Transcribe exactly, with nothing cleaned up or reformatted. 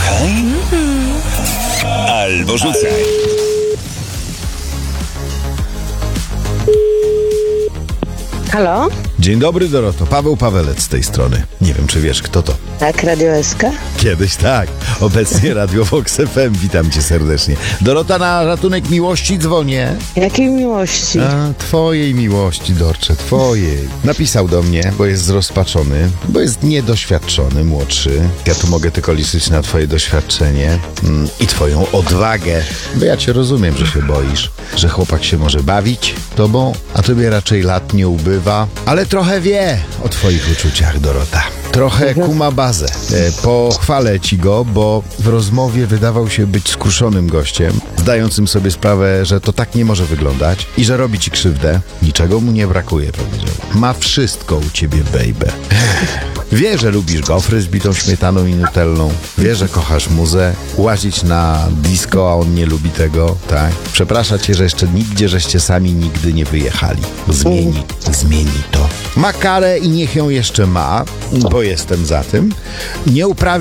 Kochaj albo rzucaj. Halo? Dzień dobry, Doroto. Paweł Pawelec z tej strony. Nie wiem, czy wiesz, kto to. Tak, Radio S K? Kiedyś tak. Obecnie Radio Vox F M. Witam cię serdecznie. Dorota, na ratunek miłości dzwonię. Jakiej miłości? A, twojej miłości, Dorcze, twojej. Napisał do mnie, bo jest zrozpaczony, bo jest niedoświadczony, młodszy. Ja tu mogę tylko liczyć na twoje doświadczenie mm, i twoją odwagę. Bo ja cię rozumiem, że się boisz, że chłopak się może bawić tobą, a tobie raczej lat nie ubywa, ale trochę wie o twoich uczuciach, Dorota. Trochę kuma bazę. E, pochwalę ci go, bo w rozmowie wydawał się być skruszonym gościem, zdającym sobie sprawę, że to tak nie może wyglądać i że robi ci krzywdę. Niczego mu nie brakuje, powiedział. Ma wszystko u ciebie, baby. Wie, że lubisz gofry z bitą śmietaną i nutellą. Wie, że kochasz muzę. Łazić na disco, a on nie lubi tego, tak? Przeprasza cię, że jeszcze nigdzie żeście sami nigdy nie wyjechali. Zmieni, zmieni to. Ma karę i niech ją jeszcze ma, bo jestem za tym. Nie uprawia